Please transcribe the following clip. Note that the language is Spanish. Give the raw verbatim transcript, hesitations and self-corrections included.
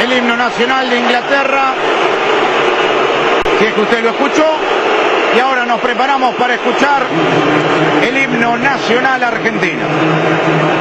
el himno nacional de Inglaterra, si es que usted lo escuchó. Y ahora nos preparamos para escuchar el himno nacional argentino.